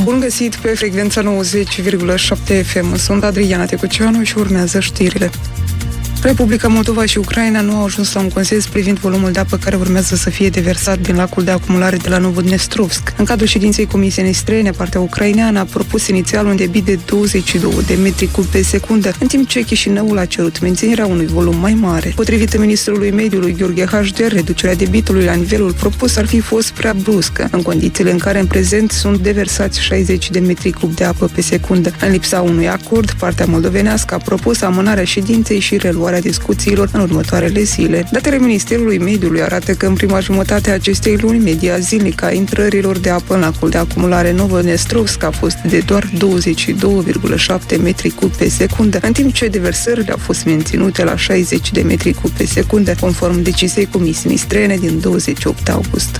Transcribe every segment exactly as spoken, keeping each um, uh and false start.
Bun găsit pe frecvența nouăzeci virgulă șapte F M. Sunt Adriana Tecuceanu și urmează știrile. Republica Moldova și Ucraina nu au ajuns la un consens privind volumul de apă care urmează să fie deversat din lacul de acumulare de la Novodnestrovsk. În cadrul ședinței Comisiei Străine, partea ucraineană a propus inițial un debit de douăzeci și doi de metri cub pe secundă, în timp ce Chișinăul a cerut menținerea unui volum mai mare. Potrivit ministrului mediului Gheorghe Hașder, reducerea debitului la nivelul propus ar fi fost prea bruscă, în condițiile în care în prezent sunt deversați șaizeci de metri cub de apă pe secundă. În lipsa unui acord, partea moldovenească a propus amânarea ședinței și reluarea discuțiilor în următoarele zile. Datele Ministerului Mediului arată că în prima jumătate a acestei luni, media zilnică a intrărilor de apă în lacul de acumulare Novodnestrovsk a fost de doar douăzeci și doi virgulă șapte metri cub pe secundă, în timp ce deversările au fost menținute la șaizeci de metri cub pe secundă, conform deciziei Comisiei Străine din douăzeci și opt august.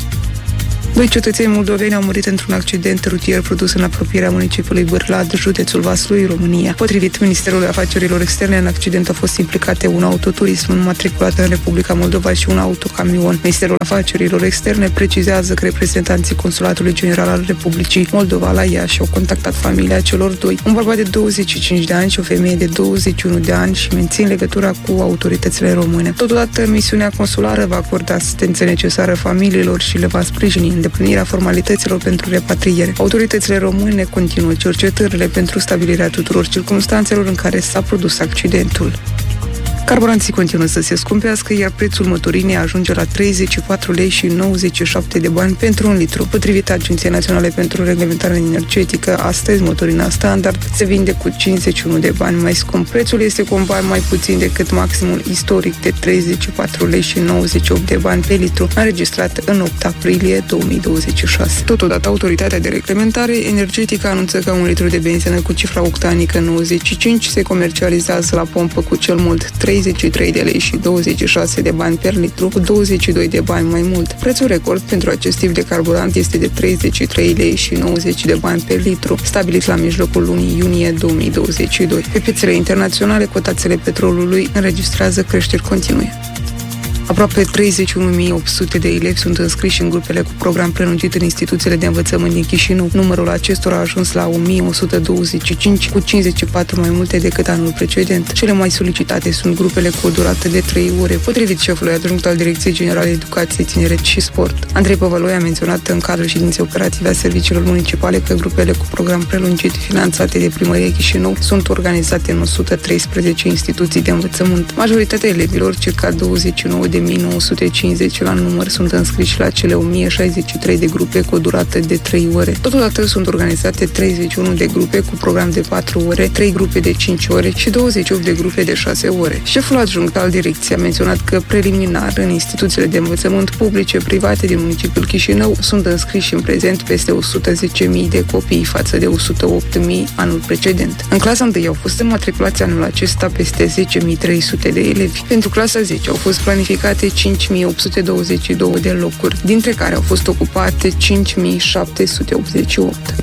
Doi cetățeni moldoveni au murit într-un accident rutier produs în apropierea municipiului Bârlad, județul Vaslui, România. Potrivit Ministerului Afacerilor Externe, în accident au fost implicate un autoturism înmatriculat în Republica Moldova și un autocamion. Ministerul Afacerilor Externe precizează că reprezentanții Consulatului General al Republicii Moldova la Iași au contactat familia celor doi, un bărbat de douăzeci și cinci de ani și o femeie de douăzeci și unu de ani, și mențin legătura cu autoritățile române. Totodată, misiunea consulară va acorda asistență necesară familiilor și le va sprijini în îndeplinirea formalităților pentru repatriere. Autoritățile române continuă cercetările pentru stabilirea tuturor circumstanțelor în care s-a produs accidentul. Carburanții continuă să se scumpească, iar prețul motorinei ajunge la treizeci și patru lei și nouăzeci și șapte de bani pentru un litru. Potrivit Agenției Naționale pentru Reglementare Energetică, astăzi motorina standard se vinde cu cincizeci și unu de bani mai scump. Prețul este cu un ban mai puțin decât maximul istoric de treizeci și patru lei și nouăzeci și opt de bani pe litru, înregistrat în opt aprilie două mii douăzeci și șase. Totodată, Autoritatea de Reglementare Energetică anunță că un litru de benzină cu cifra octanică nouăzeci și cinci se comercializează la pompă cu cel mult treizeci și trei de lei și douăzeci și șase de bani per litru, cu douăzeci și doi de bani mai mult. Prețul record pentru acest tip de carburant este de treizeci și trei lei și nouăzeci de bani per litru, stabilit la mijlocul lunii iunie două mii douăzeci și doi. Pe piețele internaționale, cotațiile petrolului înregistrează creșteri continue. Aproape treizeci și unu mii opt sute de elevi sunt înscriși în grupele cu program prelungit în instituțiile de învățământ din Chișinău. Numărul acestora a ajuns la o mie o sută douăzeci și cinci, cu cincizeci și patru mai multe decât anul precedent. Cele mai solicitate sunt grupele cu o durată de trei ore, potrivit șefului adjunct al Direcției Generale Educație, Tineret și Sport. Andrei Păvăloi a menționat în cadrul ședinței operative a serviciilor municipale că grupele cu program prelungit finanțate de Primăria Chișinău sunt organizate în o sută treisprezece instituții de învățământ. Majoritatea elevilor, circa douăzeci și nouă de mii nouă sute cincizeci la număr, sunt înscriși la cele o mie șaizeci și trei de grupe cu o durată de trei ore. Totodată sunt organizate treizeci și unu de grupe cu program de patru ore, trei grupe de cinci ore și douăzeci și opt de grupe de șase ore. Șeful adjunct al direcției a menționat că preliminar în instituțiile de învățământ publice private din municipiul Chișinău sunt înscriși în prezent peste o sută zece mii de copii față de o sută opt mii anul precedent. În clasa întâi au fost înmatriculați anul acesta peste zece mii trei sute de elevi. Pentru clasa zece au fost planificate cinci mii opt sute douăzeci și doi de locuri, dintre care au fost ocupate cinci mii șapte sute optzeci și opt.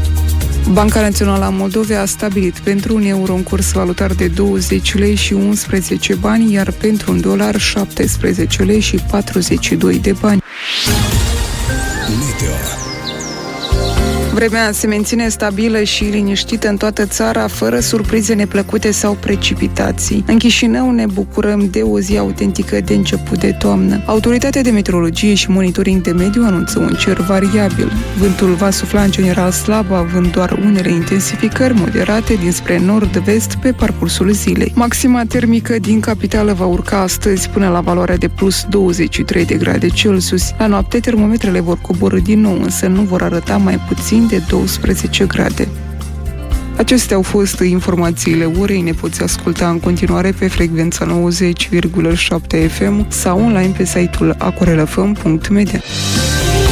Banca Națională a Moldovei a stabilit pentru un euro un curs valutar de douăzeci lei și unsprezece bani, iar pentru un dolar șaptesprezece lei și patruzeci și doi de bani. Meteo. Vremea se menține stabilă și liniștită în toată țara, fără surprize neplăcute sau precipitații. În Chișinău ne bucurăm de o zi autentică de început de toamnă. Autoritatea de Meteorologie și Monitoring de Mediu anunță un cer variabil. Vântul va sufla în general slab, având doar unele intensificări moderate dinspre nord-vest pe parcursul zilei. Maxima termică din capitală va urca astăzi până la valoarea de plus douăzeci și trei de grade Celsius. La noapte, termometrele vor coborî din nou, însă nu vor arăta mai puțin de douăsprezece grade. Acestea au fost informațiile orei. Ne poți asculta în continuare pe frecvența nouăzeci virgulă șapte F M sau online pe site-ul acorelafm punct media.